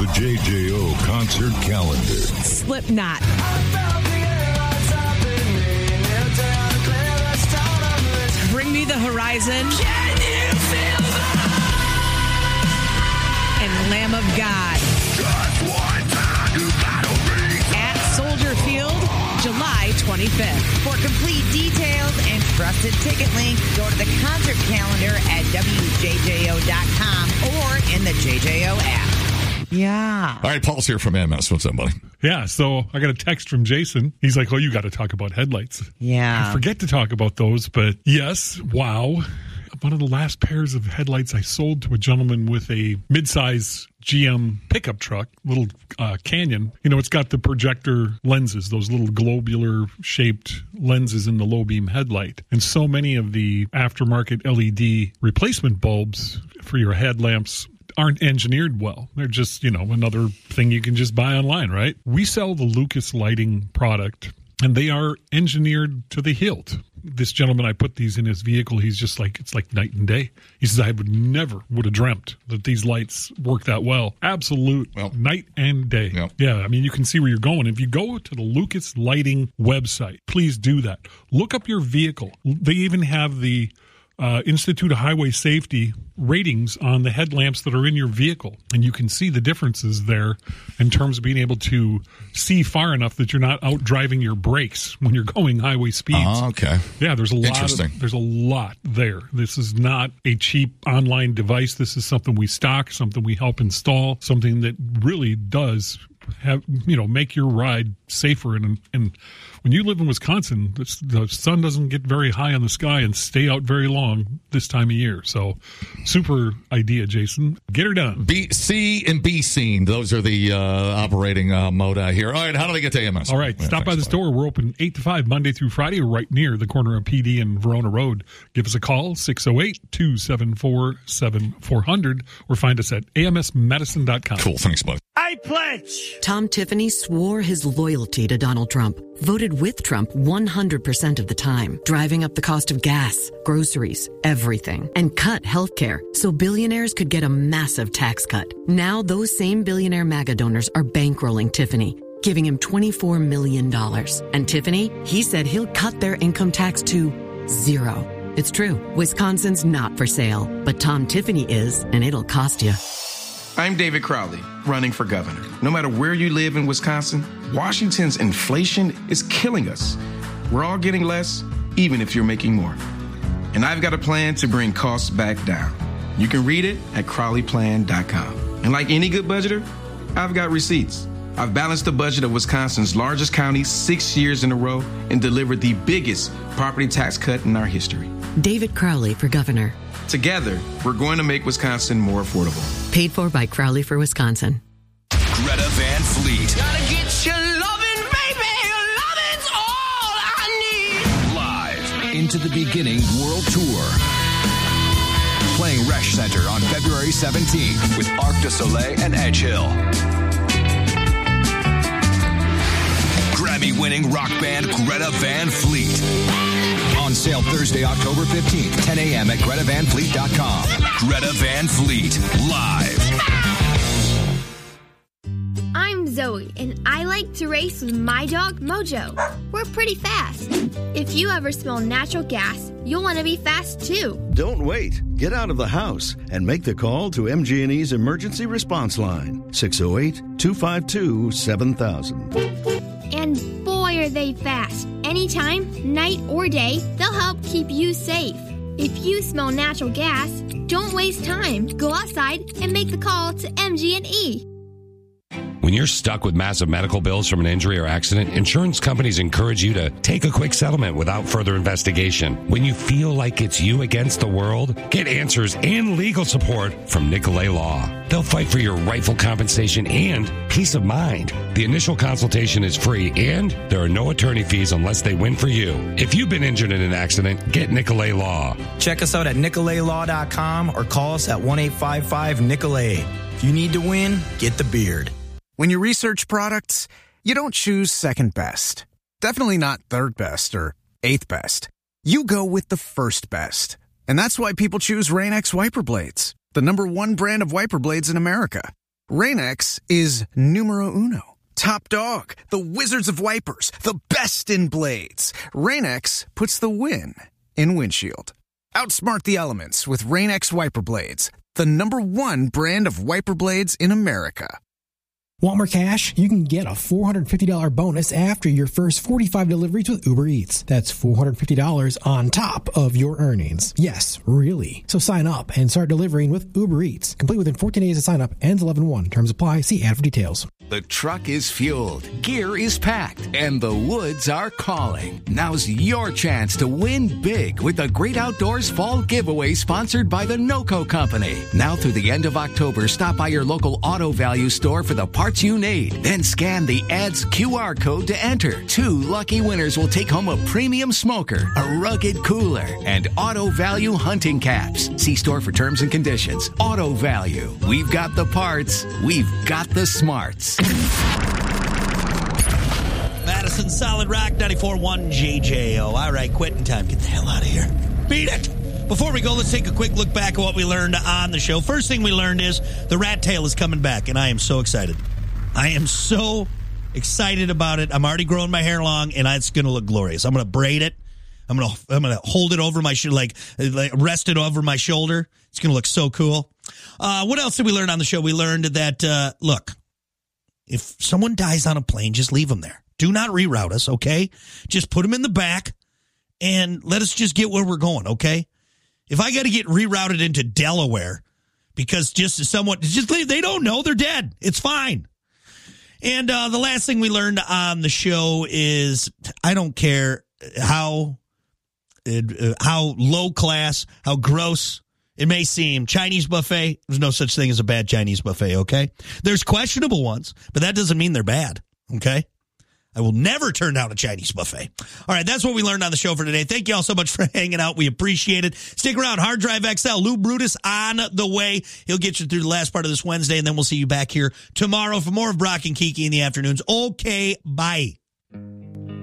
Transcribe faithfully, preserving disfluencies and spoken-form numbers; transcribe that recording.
The J J O concert calendar. Slipknot. Bring Me the Horizon. Can you feel that? And Lamb of God. At Soldier Field, July twenty-fifth. For complete details and trusted ticket link, go to the concert calendar at W J J O dot com or in the J J O app. Yeah. All right, Paul's here from A M S. What's up, buddy? Yeah, so I got a text from Jason. He's like, oh, you got to talk about headlights. Yeah. I forget to talk about those, but yes, wow. One of the last pairs of headlights I sold to a gentleman with a midsize G M pickup truck, little uh, Canyon. You know, it's got the projector lenses, those little globular-shaped lenses in the low-beam headlight. And so many of the aftermarket L E D replacement bulbs for your headlamps aren't engineered well. They're just, you know, another thing you can just buy online, right? We sell the Lucas Lighting product, and they are engineered to the hilt. This gentleman, I put these in his vehicle. He's just like, it's like night and day. He says, I would never would have dreamt that these lights work that well. Absolute well, night and day. Yeah. yeah, I mean, you can see where you're going. If you go to the Lucas Lighting website, please do that. Look up your vehicle. They even have the Uh, Institute of Highway Safety ratings on the headlamps that are in your vehicle. And you can see the differences there in terms of being able to see far enough that you're not out driving your brakes when you're going highway speeds. Oh, okay. Yeah, there's a lot Interesting. of, there's a lot there. This is not a cheap online device. This is something we stock, something we help install, something that really does have, you know, make your ride safer. And and when you live in Wisconsin, the, the sun doesn't get very high in the sky and stay out very long this time of year. So, super idea, Jason. Get her done. B, C and B seen. Those are the uh, operating uh, mode out here. All right, how do they get to A M S? All right, Yeah, stop by the buddy. store. We're open eight to five Monday through Friday, right near the corner of P D and Verona Road. Give us a call, six oh eight, two seven four, seven four zero zero, or find us at A M S medicine dot com. Cool, thanks, buddy. I pledge. Tom Tiffany swore his loyalty to Donald Trump, voted with Trump one hundred percent of the time, driving up the cost of gas, groceries, everything, and cut health care so billionaires could get a massive tax cut. Now those same billionaire MAGA donors are bankrolling Tiffany, giving him twenty-four million dollars. And Tiffany, he said he'll cut their income tax to zero. It's true. Wisconsin's not for sale, but Tom Tiffany is, and it'll cost you. I'm David Crowley, running for governor. No matter where you live in Wisconsin, Washington's inflation is killing us. We're all getting less, even if you're making more. And I've got a plan to bring costs back down. You can read it at crowley plan dot com. And like any good budgeter, I've got receipts. I've balanced the budget of Wisconsin's largest county six years in a row and delivered the biggest property tax cut in our history. David Crowley for governor. Together, we're going to make Wisconsin more affordable. Paid for by Crowley for Wisconsin. Greta Van Fleet. Gotta get your loving, baby. Your loving's all I need. Live into the beginning world tour. Playing Resch Center on February seventeenth with Arc de Soleil and Edge Hill. Grammy-winning rock band Greta Van Fleet. On sale Thursday, October fifteenth, ten a.m. at greta van fleet dot com. Greta Van Fleet, live. I'm Zoe, and I like to race with my dog, Mojo. We're pretty fast. If you ever smell natural gas, you'll want to be fast, too. Don't wait. Get out of the house and make the call to M G and E's emergency response line, six oh eight, two five two, seven thousand. And boy, are they fast. Anytime, night or day, they'll help keep you safe. If you smell natural gas, don't waste time. Go outside and make the call to M G and E. When you're stuck with massive medical bills from an injury or accident, insurance companies encourage you to take a quick settlement without further investigation. When you feel like it's you against the world, get answers and legal support from Nicolay Law. They'll fight for your rightful compensation and peace of mind. The initial consultation is free, and there are no attorney fees unless they win for you. If you've been injured in an accident, get Nicolay Law. Check us out at nicolay law dot com or call us at one eight five five Nicolay. If you need to win, get the beard. When you research products, you don't choose second best. Definitely not third best or eighth best. You go with the first best. And that's why people choose Rain-X wiper blades, the number one brand of wiper blades in America. Rain-X is numero uno. Top dog, the wizards of wipers, the best in blades. Rain-X puts the win in windshield. Outsmart the elements with Rain-X wiper blades, the number one brand of wiper blades in America. Want more cash? You can get a four hundred fifty dollars bonus after your first forty-five deliveries with Uber Eats. That's four hundred fifty dollars on top of your earnings. Yes, really. So sign up and start delivering with Uber Eats. Complete within fourteen days of sign up. Ends eleven one. Terms apply. See ad for details. The truck is fueled, gear is packed, and the woods are calling. Now's your chance to win big with the Great Outdoors Fall Giveaway sponsored by the NOCO Company. Now through the end of October, stop by your local Auto Value store for the parts you need. Then scan the ad's Q R code to enter. Two lucky winners will take home a premium smoker, a rugged cooler, and Auto Value hunting caps. See store for terms and conditions. Auto Value. We've got the parts. We've got the smarts. Madison Solid Rock ninety-four point one J J O. All right, quitting time. Get the hell out of here. Beat it. Before we go, let's take a quick look back at what we learned on the show. First thing we learned is the rat tail is coming back, and I am so excited. I am so excited about it. I'm already growing my hair long, and it's going to look glorious. I'm going to braid it. I'm going to I'm going to hold it over my shoulder, like, like rest it over my shoulder. It's going to look so cool. Uh, what else did we learn on the show? We learned that, uh, look, if someone dies on a plane, just leave them there. Do not reroute us, okay? Just put them in the back and let us just get where we're going, okay? If I got to get rerouted into Delaware because just someone, just leave, they don't know they're dead. It's fine. And uh, the last thing we learned on the show is I don't care how uh, how low class, how gross it may seem. Chinese buffet, there's no such thing as a bad Chinese buffet, okay? There's questionable ones, but that doesn't mean they're bad, okay? I will never turn down a Chinese buffet. All right, that's what we learned on the show for today. Thank you all so much for hanging out. We appreciate it. Stick around. Hard Drive X L, Lou Brutus on the way. He'll get you through the last part of this Wednesday, and then we'll see you back here tomorrow for more of Brock and Kiki in the afternoons. Okay, bye.